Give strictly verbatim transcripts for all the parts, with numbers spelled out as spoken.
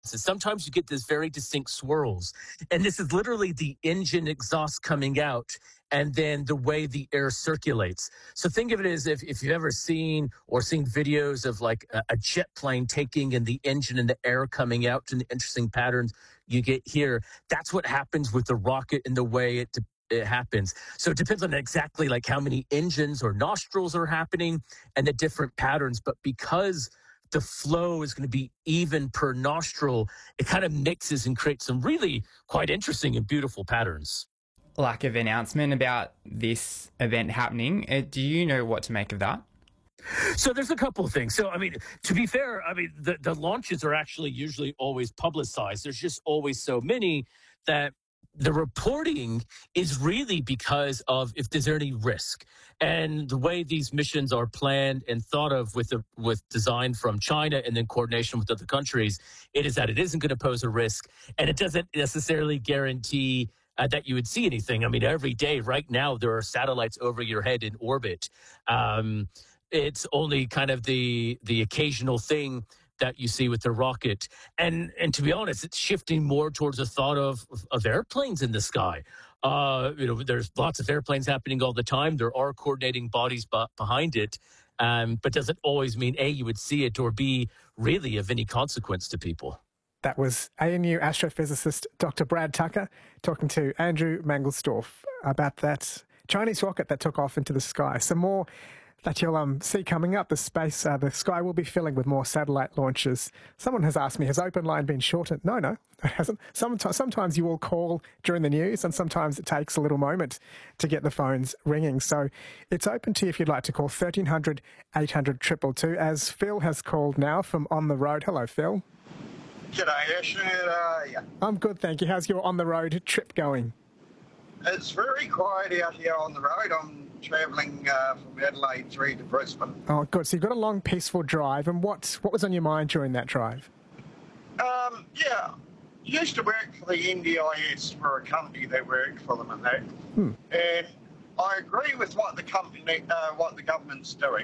So sometimes you get this very distinct swirls. And this is literally the engine exhaust coming out and then the way the air circulates. So think of it as if, if you've ever seen or seen videos of like a, a jet plane taking and the engine and the air coming out and the interesting patterns you get here. That's what happens with the rocket and the way it, it happens. So it depends on exactly like how many engines or nostrils are happening and the different patterns. But because the flow is going to be even per nostril, it kind of mixes and creates some really quite interesting and beautiful patterns. Lack of announcement about this event happening. Uh, do you know what to make of that? So there's a couple of things. So, I mean, to be fair, I mean, the, the launches are actually usually always publicized. There's just always so many that the reporting is really because of if there's any risk. And the way these missions are planned and thought of with the, with design from China and then coordination with other countries, it is that it isn't going to pose a risk. And it doesn't necessarily guarantee uh, that you would see anything. I mean, every day right now, there are satellites over your head in orbit. Um, it's only kind of the the occasional thing that you see with the rocket. And and to be honest, it's shifting more towards a thought of, of airplanes in the sky. Uh, you know, there's lots of airplanes happening all the time. There are coordinating bodies b- behind it. Um, but doesn't always mean, A, you would see it, or B, really of any consequence to people. That was A N U astrophysicist Doctor Brad Tucker talking to Andrew Mangelsdorf about that Chinese rocket that took off into the sky. Some more that you'll um, see coming up. The space, uh, the sky will be filling with more satellite launches. Someone has asked me, has Open Line been shortened? No, no, it hasn't. Sometimes, sometimes you will call during the news, and sometimes it takes a little moment to get the phones ringing. So it's open to you if you'd like to call thirteen hundred, eight hundred, two two two, as Phil has called now from On the Road. Hello, Phil. G'day, Ash. How are you? I'm good, thank you. How's your on the road trip going? It's very quiet out here on the road. I'm travelling uh, from Adelaide through to Brisbane. Oh, good. So you've got a long, peaceful drive. And what what was on your mind during that drive? Um, yeah, used to work for the N D I S for a company that worked for them and that. Hmm. And I agree with what the company, uh, what the government's doing.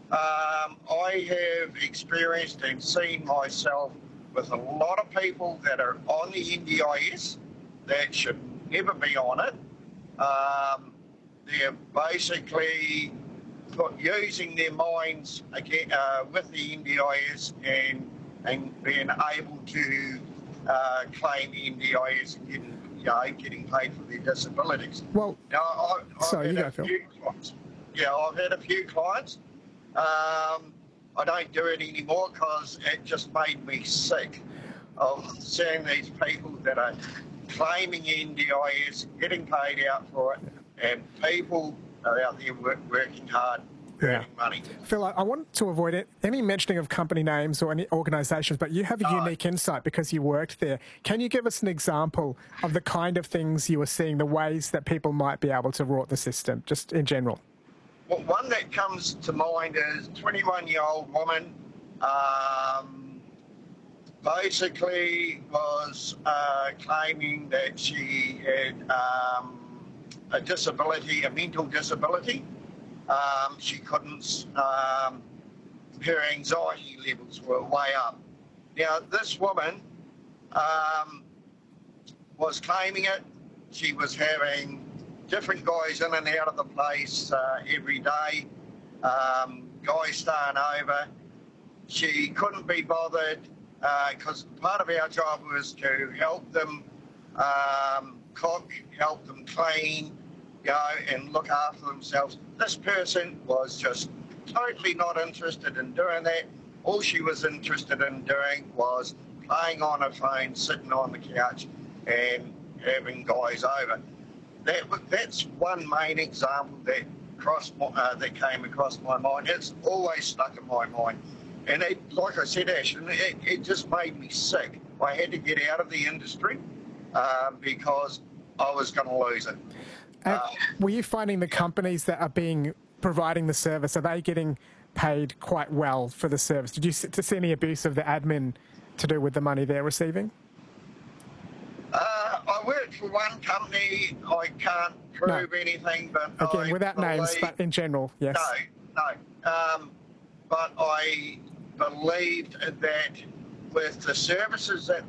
Um, I have experienced and seen myself with a lot of people that are on the N D I S that should never be on it. Um, they're basically put, using their minds again, uh, with the N D I S and and being able to uh, claim the N D I S and getting, you know, getting paid for their disabilities. Well, now, I, I've sorry, had you a go, Phil. few clients. Yeah, I've had a few clients. Um, I don't do it anymore because it just made me sick of seeing these people that are claiming N D I S, getting paid out for it, and people are out there work, working hard, earning Yeah. money. Phil, I, I want to avoid it, any mentioning of company names or any organisations, but you have a No. unique insight because you worked there. Can you give us an example of the kind of things you were seeing, the ways that people might be able to rort the system, just in general? Well, one that comes to mind is a twenty-one-year-old woman, um, basically was uh, claiming that she had um, a disability, a mental disability. Um, she couldn't, um, her anxiety levels were way up. Now, this woman um, was claiming it. She was having different guys in and out of the place uh, every day, um, guys staying over. She couldn't be bothered because uh, part of our job was to help them um, cook, help them clean, you know, and look after themselves. This person was just totally not interested in doing that. All she was interested in doing was playing on her phone, sitting on the couch and having guys over. That, that's one main example that crossed my, uh, that came across my mind. It's always stuck in my mind. And it, like I said, Ash, it, it just made me sick. I had to get out of the industry uh, because I was going to lose it. And Uh, were you finding the companies that are being providing the service, are they getting paid quite well for the service? Did you s- to see any abuse of the admin to do with the money they're receiving? Uh, I worked for one company. I can't prove No. anything, but Again, I without names, believe- but in general, yes. No, no. Um, but I believed that with the services that